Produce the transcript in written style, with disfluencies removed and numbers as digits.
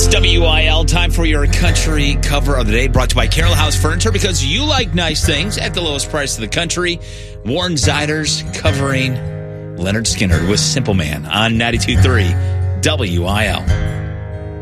It's WIL, time for your country cover of the day, brought to you by Carroll House Furniture, because you like nice things at the lowest price in the country. Warren Zeiders covering Leonard Skinner with Simple Man on 92.3 WIL.